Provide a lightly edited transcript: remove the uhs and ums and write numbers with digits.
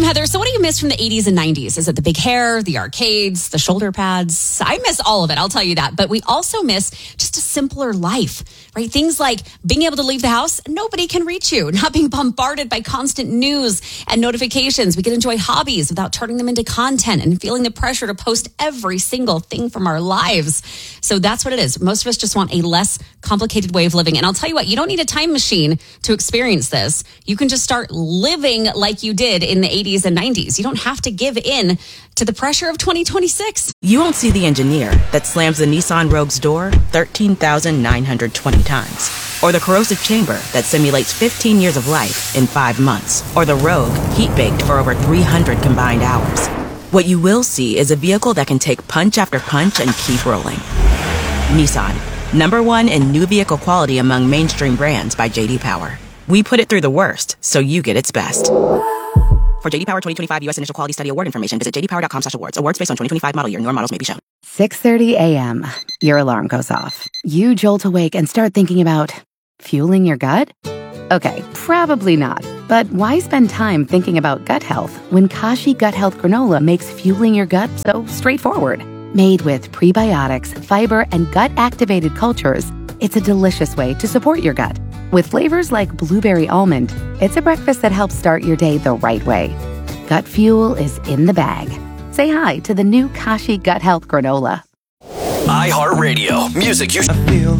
I'm Heather. So what do you miss from the 80s and 90s? Is it the big hair, the arcades, the shoulder pads? I miss all of it, I'll tell you that. But we also miss just a simpler life, right? Things like being able to leave the house and nobody can reach you, not being bombarded by constant news and notifications. We can enjoy hobbies without turning them into content and feeling the pressure to post every single thing from our lives. So that's what it is. Most of us just want a less complicated way of living. And I'll tell you what, you don't need a time machine to experience this. You can just start living like you did in the 80s and 90s. You don't have to give in to the pressure of 2026. You won't see the engineer that slams the Nissan Rogue's door 13,920 times. Or the corrosive chamber that simulates 15 years of life in 5 months. Or the Rogue heat-baked for over 300 combined hours. What you will see is a vehicle that can take punch after punch and keep rolling. Nissan, #1 in new vehicle quality among mainstream brands by J.D. Power. We put it through the worst, so you get its best. For J.D. Power 2025 U.S. Initial Quality Study Award information, visit jdpower.com/awards. Awards based on 2025 model year. Newer models may be shown. 6:30 a.m. Your alarm goes off. You jolt awake and start thinking about fueling your gut? Okay, probably not. But why spend time thinking about gut health when Kashi Gut Health Granola makes fueling your gut so straightforward? Made with prebiotics, fiber, and gut-activated cultures, it's a delicious way to support your gut. With flavors like blueberry almond, it's a breakfast that helps start your day the right way. Gut fuel is in the bag. Say hi to the new Kashi Gut Health Granola. iHeartRadio. Music you... I feel